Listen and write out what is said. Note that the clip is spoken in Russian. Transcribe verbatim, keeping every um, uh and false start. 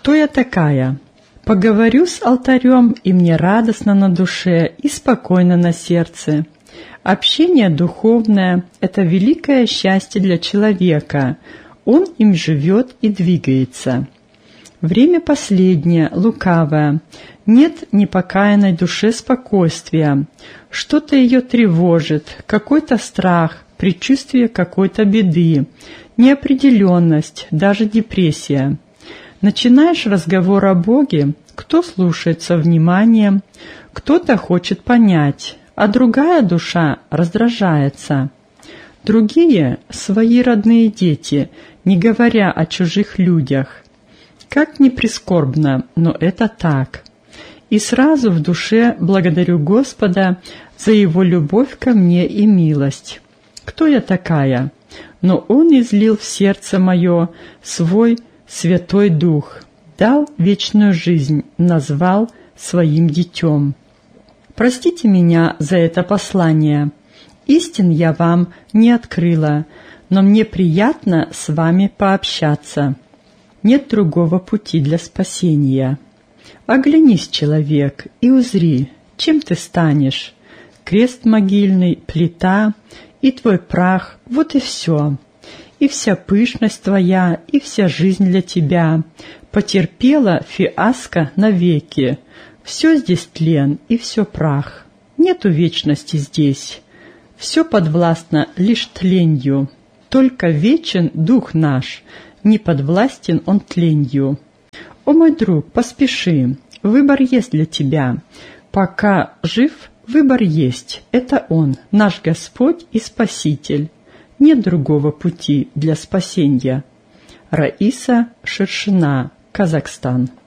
Кто я такая? Поговорю с алтарем, и мне радостно на душе и спокойно на сердце. Общение духовное – это великое счастье для человека. Он им живет и двигается. Время последнее, лукавое. Нет непокаянной душе спокойствия. Что-то ее тревожит, какой-то страх, предчувствие какой-то беды, неопределенность, даже депрессия. Начинаешь разговор о Боге, кто слушает со вниманием, кто-то хочет понять, а другая душа раздражается. Другие – свои родные дети, не говоря о чужих людях. Как ни прискорбно, но это так. И сразу в душе благодарю Господа за Его любовь ко мне и милость. Кто я такая? Но Он излил в сердце мое свой Святой Дух, дал вечную жизнь, назвал своим детем. Простите меня за это послание. Истин я вам не открыла, но мне приятно с вами пообщаться. Нет другого пути для спасения. Оглянись, человек, и узри, чем ты станешь. Крест могильный, плита и твой прах — вот и все. И вся пышность твоя, и вся жизнь для тебя потерпела фиаско навеки. Все здесь тлен, и все прах. Нету вечности здесь. Все подвластно лишь тленью. Только вечен дух наш, не подвластен он тленью. О, мой друг, поспеши, выбор есть для тебя. Пока жив, выбор есть. Это Он, наш Господь и Спаситель. Нет другого пути для спасения. Раиса Шершина, Казахстан.